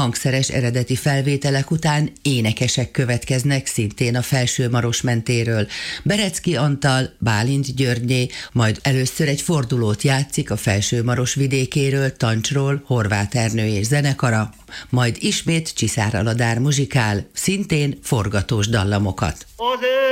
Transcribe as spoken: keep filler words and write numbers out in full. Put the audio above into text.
hangszeres eredeti felvételek után énekesek következnek szintén a Felsőmaros mentéről. Berecki Antal, Bálint Györgyné, majd először egy fordulót játszik a Felsőmaros vidékéről, Tancsról, Horváth Ernő és zenekara, majd ismét Csiszáraladár muzsikál, szintén forgatós dallamokat.